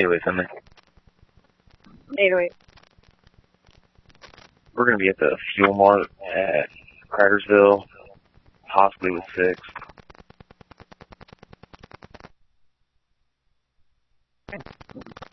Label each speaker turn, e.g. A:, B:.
A: 808 Finley.
B: 808.
A: We're going to be at the Fuel Mart at Cartersville, possibly with 6.